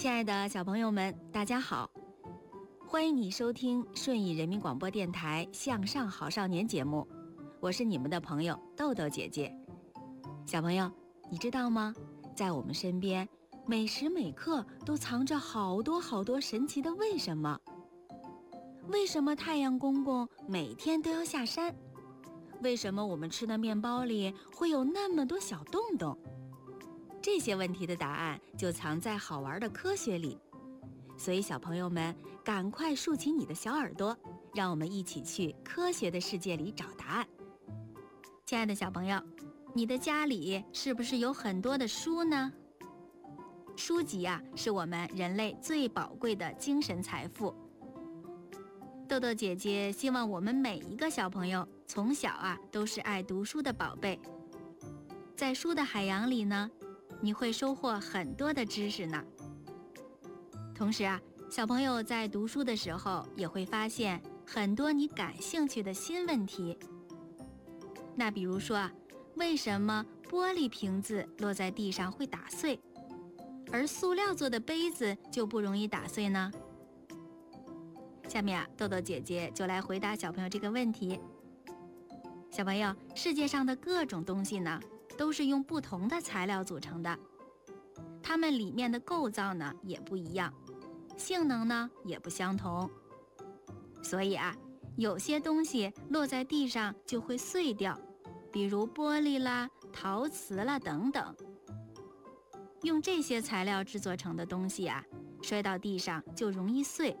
亲爱的小朋友们，大家好，欢迎你收听顺义人民广播电台向上好少年节目，我是你们的朋友豆豆姐姐。小朋友，你知道吗？在我们身边，每时每刻都藏着好多好多神奇的为什么。为什么太阳公公每天都要下山？为什么我们吃的面包里会有那么多小洞洞？这些问题的答案就藏在好玩的科学里，所以小朋友们赶快竖起你的小耳朵，让我们一起去科学的世界里找答案。亲爱的小朋友，你的家里是不是有很多的书呢？书籍啊，是我们人类最宝贵的精神财富。豆豆姐姐希望我们每一个小朋友从小啊都是爱读书的宝贝，在书的海洋里呢，你会收获很多的知识呢。同时啊，小朋友在读书的时候也会发现很多你感兴趣的新问题。那比如说啊，为什么玻璃瓶子落在地上会打碎，而塑料做的杯子就不容易打碎呢？下面啊，豆豆姐姐就来回答小朋友这个问题。小朋友，世界上的各种东西呢，都是用不同的材料组成的，它们里面的构造呢也不一样，性能呢也不相同。所以啊，有些东西落在地上就会碎掉，比如玻璃啦、陶瓷啦等等。用这些材料制作成的东西啊，摔到地上就容易碎。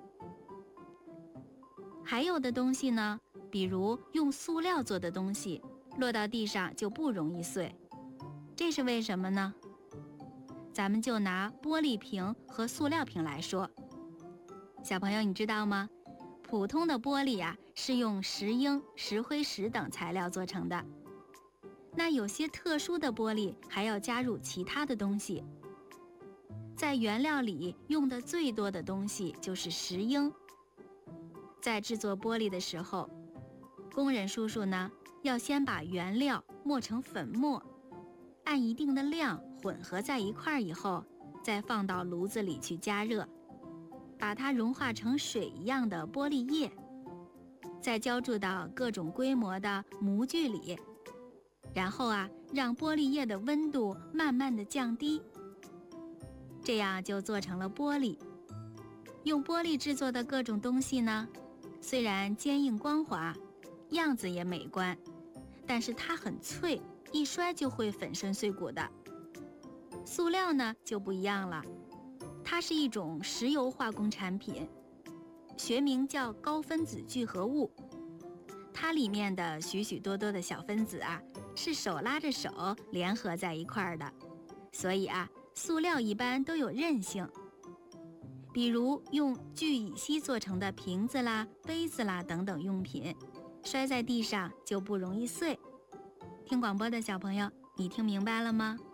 还有的东西呢，比如用塑料做的东西，落到地上就不容易碎。这是为什么呢？咱们就拿玻璃瓶和塑料瓶来说。小朋友，你知道吗？普通的玻璃啊，是用石英、石灰石等材料做成的。那有些特殊的玻璃还要加入其他的东西。在原料里用的最多的东西就是石英。在制作玻璃的时候，工人叔叔呢，要先把原料磨成粉末，按一定的量混合在一块以后，再放到炉子里去加热，把它融化成水一样的玻璃液，再浇注到各种规模的模具里，然后啊，让玻璃液的温度慢慢的降低，这样就做成了玻璃。用玻璃制作的各种东西呢，虽然坚硬光滑，样子也美观，但是它很脆，一摔就会粉身碎骨的。塑料呢就不一样了，它是一种石油化工产品，学名叫高分子聚合物。它里面的许许多多的小分子啊，是手拉着手联合在一块儿的，所以啊，塑料一般都有韧性。比如用聚乙烯做成的瓶子啦、杯子啦等等用品，摔在地上就不容易碎。听广播的小朋友，你听明白了吗？